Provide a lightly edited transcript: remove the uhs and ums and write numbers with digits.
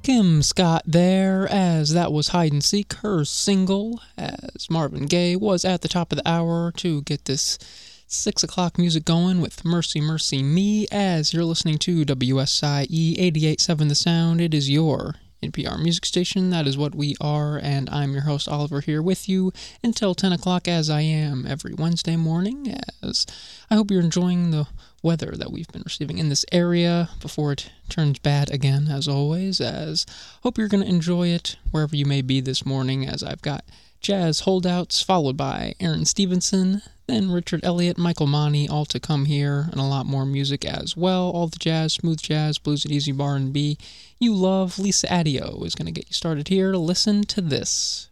Kim Scott there, as that was Hide and Seek, her single, as Marvin Gaye was at the top of the hour to get this 6 o'clock music going with Mercy Mercy Me, as you're listening to WSIE 88.7 The Sound. It is your NPR music station. That is what we are, and I'm your host Oliver here with you until 10 o'clock, as I am every Wednesday morning, as I hope you're enjoying the weather that we've been receiving in this area before it turns bad again, as always, as hope you're going to enjoy it wherever you may be this morning, as I've got Jazz Holdouts, followed by Aaron Stevenson, then Richard Elliott, Michael Monty, all to come here, and a lot more music as well. All the jazz, smooth jazz, blues and easy bar and B you love. Lisa Adio is going to get you started here. Listen to this.